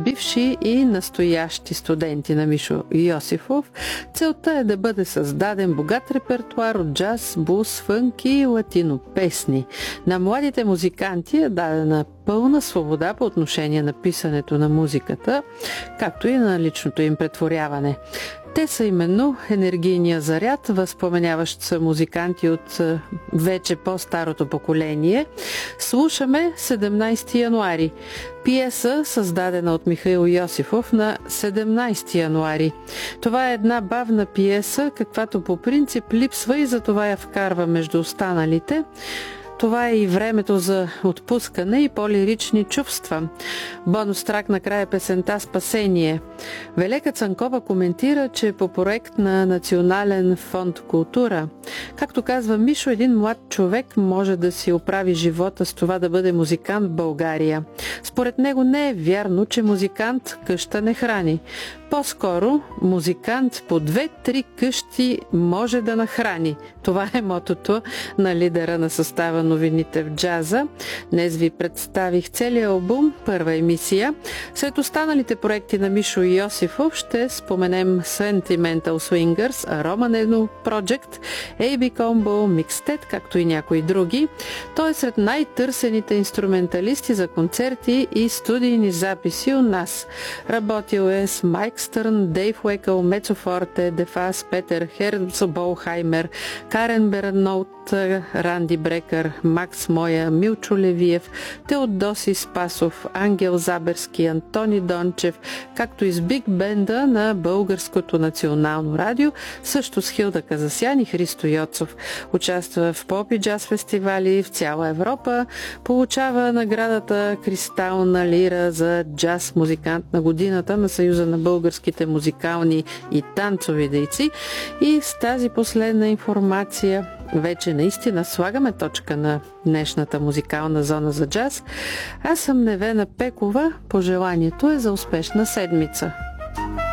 бивши и настоящи студенти на Мишо Йосифов. Целта е да бъде създаден богат репертуар от джаз, блуз, фънк и латино песни. На младите музиканти е дадена пълна свобода по отношение на писането на музиката, както и на личното им претворяване. Те са именно енергийния заряд, възпоменяващ са музиканти от вече по-старото поколение. Слушаме 17 януари. Пиеса, създадена от Михаил Йосифов на 17 януари. Това е една бавна пиеса, каквато по принцип липсва и затова я вкарва между останалите. Това е и времето за отпускане и по-лирични чувства. Бонус трак накрая е песента "Спасение". Велека Цанкова коментира, че по проект на Национален фонд "Култура". Както казва Мишо, един млад човек може да си оправи живота с това да бъде музикант в България. Според него не е вярно, че музикант къща не храни. По-скоро музикант по 2-3 къщи може да нахрани. Това е мотото на лидера на състава "Новините в джаза". Днес ви представих целия албум, първа емисия. След останалите проекти на Мишо Йосифов ще споменем Sentimental Swingers, Roman Eno Project, AB Combo, Mixtet, както и някои други. Той е сред най-търсените инструменталисти за концерти и студийни записи у нас. Работил е с Майк Стърн, Дейв Уекъл, Мецо Форте, Дефас, Петър Херцболхаймер, Карен Бернаут, Ранди Брекър, Макс Моя, Милчо Левиев, Теодоси Спасов, Ангел Заберски, Антони Дончев, както и с биг бенда на Българското национално радио, също с Хилда Казасян и Христо Йоцов. Участва в поп и джаз фестивали в цяла Европа, получава наградата "Кристална лира" за джаз музикант на годината на Съюза на българските музикални и танцови дейци. И с тази последна информация вече наистина слагаме точка на днешната музикална зона за джаз. Аз съм Невена Пекова. Пожеланието е за успешна седмица.